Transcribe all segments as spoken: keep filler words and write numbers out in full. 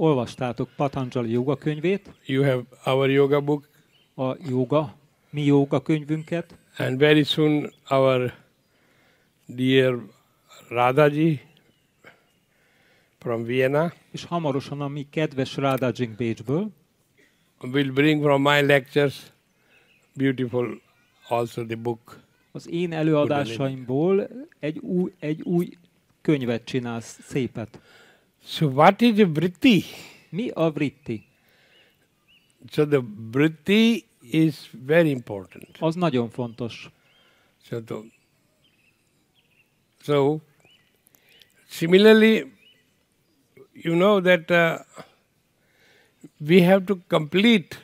olvastátok Patanjali joga könyvét, You have our yoga book, a joga, mi joga könyvünket, and very soon our dear Radhaji from Vienna és hamarosan a mi kedves Radhajink Bécsből will bring from my lectures beautiful also the book. az én előadásaimból egy új, egy új könyvet csinálsz, szépet. So what is a vritti? Mi a vritti? So the vritti is very important. Az nagyon fontos. So, the, so similarly, you know that uh, we have to complete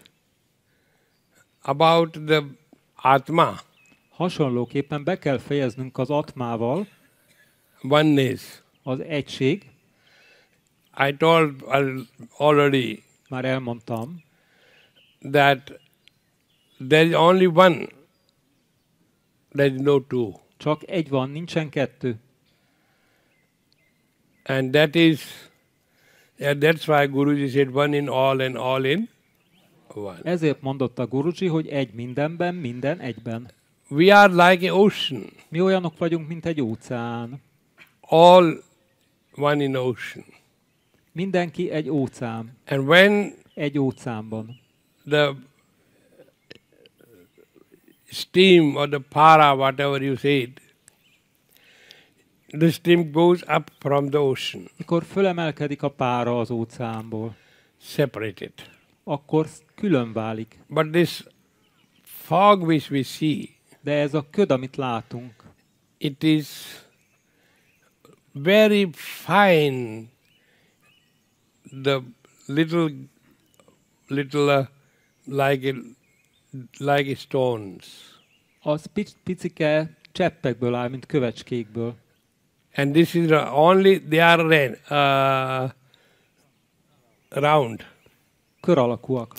about the Atma, Hasonlóképpen be kell fejeznünk az atmával, oneness. az egység, I told al- already már elmondtam, that there is only one, there is no two. csak egy van, nincsen kettő. And that is, yeah, that's why Guruji said one in all and all in one. Ezért mondotta Guruji, hogy egy mindenben, minden egyben. We are like an ocean, Mi olyanok vagyunk, mint egy óceán. all one in ocean. Mindenki egy óceán. And when Egy óceánban. the steam or the para, whatever you said, the steam goes up from the ocean, Mikor fölemelkedik a pára az óceánból, separated. akkor külön válik. But this fog which we see, De ez a köd, amit látunk, it is very fine, the little, little uh, like a, like a stones. az pic- picike cseppekből áll, mint kövecskékből. And this is the only, they are red, uh, round. Kör alakúak.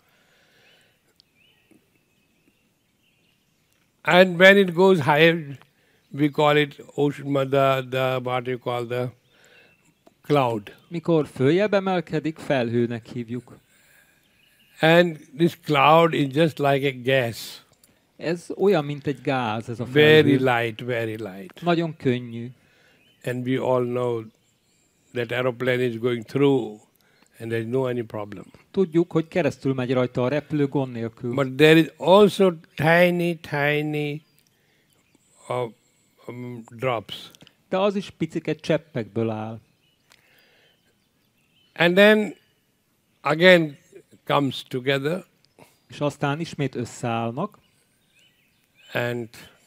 And when it goes higher, we call it ocean, the, the, what you call the cloud. Mikor följebb emelkedik, felhőnek hívjuk. And this cloud is just like a gas. Ez olyan, mint egy gáz, ez a Very felhő. light, very light. Nagyon könnyű. And we all know that aeroplane is going through and there is no any problem. Tudjuk, hogy keresztül megy rajta a repülő gond nélkül. But there is also tiny, tiny uh, um, drops. De az is picike cseppekből áll. And then again comes together És aztán ismét összeállnak, and,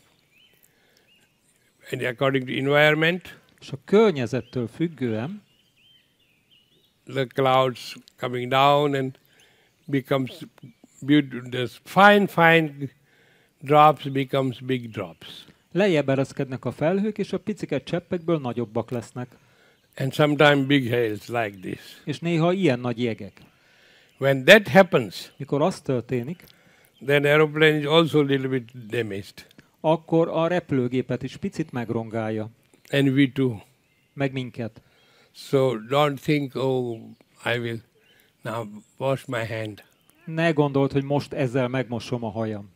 and according to environment, és a környezettől függően the clouds coming down and becomes beautiful. This fine, fine drops becomes big drops. lejjebb ereszkednek a felhők, és a picike cseppekből nagyobbak lesznek. And sometimes big hails like this. És néha ilyen nagy jegek. When that happens, Mikor az történik, then aeroplane is also a little bit damaged. akkor a repülőgépet is picit megrongálja. And we too. Meg minket. So don't think, oh, I will now wash my hand. Ne gondold, hogy most ezzel megmosom a hajam.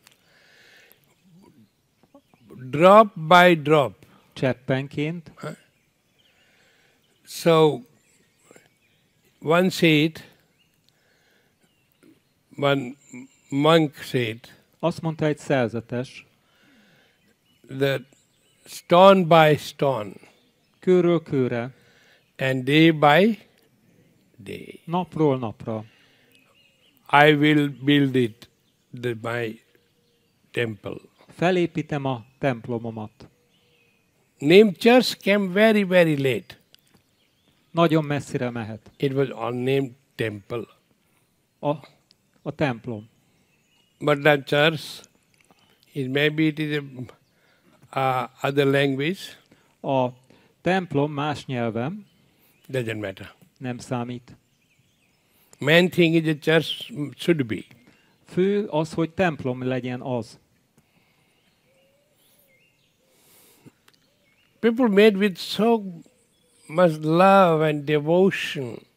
Drop by drop. Cseppenként. So one said, one monk said, Azt mondta egy szerzetes, that stone by stone kőről kőre, and day by day, napról napra I will build it, the, my temple. felépítem a templomomat. Name church came very, very late. Nagyon messzire mehet. It was unnamed temple. A, a templom. But the church, is maybe it is a uh, other language, A templom más nyelven doesn't matter. nem számít. Main thing is the church should be. Fő az, hogy templom legyen az. People made with so much love and devotion.